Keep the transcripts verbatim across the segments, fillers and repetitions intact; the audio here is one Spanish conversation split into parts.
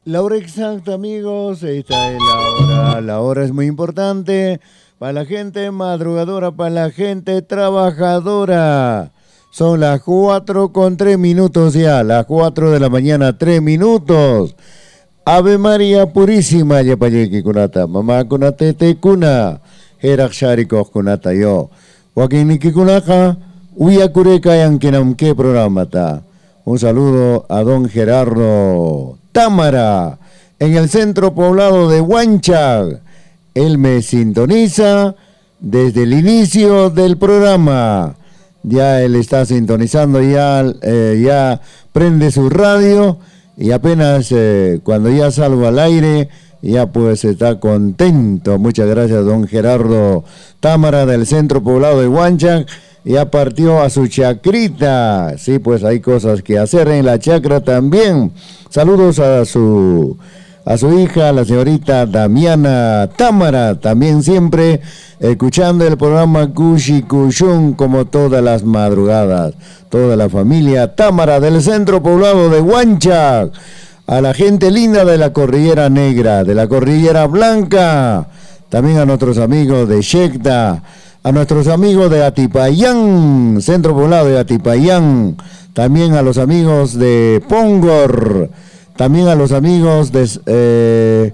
La hora exacta, amigos, esta es la hora. La hora es muy importante para la gente madrugadora, para la gente trabajadora. Son las cuatro con tres minutos ya, las cuatro de la mañana, tres minutos. Ave María Purísima, yapayeki kunata, mamá kunate te kuna, herak sharikos kunata yo. Wakiniki kunaka, uyakureka yang kinamke programa ta. Un saludo a don Gerardo Támara, en el centro poblado de Huanchac. Él me sintoniza desde el inicio del programa. Ya él está sintonizando, ya, eh, ya prende su radio y apenas eh, cuando ya salgo al aire, ya pues está contento. Muchas gracias, don Gerardo Támara, del centro poblado de Huanchac. Ya partió a su chacrita. Sí, pues hay cosas que hacer en la chacra también. Saludos a su a su hija, la señorita Damiana Támara, también siempre escuchando el programa Cushi Cushun como todas las madrugadas. Toda la familia Támara del centro poblado de Huanchac. A la gente linda de la Cordillera Negra, de la Cordillera Blanca. También a nuestros amigos de Xecta. A nuestros amigos de Atipayán, centro poblado de Atipayán, también a los amigos de Pongor, también a los amigos de, eh,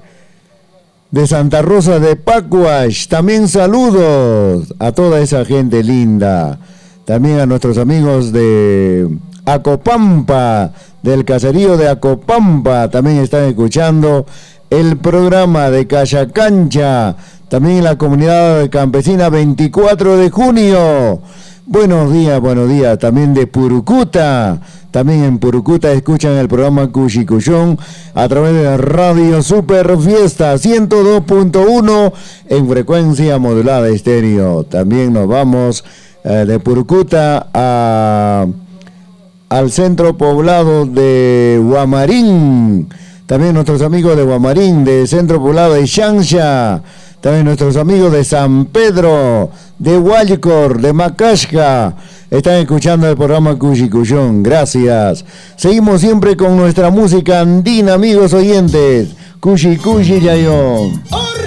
de Santa Rosa de Pacuash, también saludos a toda esa gente linda, también a nuestros amigos de Acopampa, del caserío de Acopampa, también están escuchando el programa de Cachacancha, también en la comunidad campesina veinticuatro de junio. Buenos días, buenos días. También de Purucuta. También en Purucuta escuchan el programa Cuchicuchón a través de Radio Super Fiesta ciento dos punto uno en frecuencia modulada estéreo. También nos vamos eh, de Purucuta a, al centro poblado de Huamarín. También nuestros amigos de Huamarín, de centro poblado de Xanxa. También nuestros amigos de San Pedro, de Hualcor, de Macashka, están escuchando el programa Cuchicuchón. Gracias. Seguimos siempre con nuestra música andina, amigos oyentes. Cuchi Cuchi Yayón.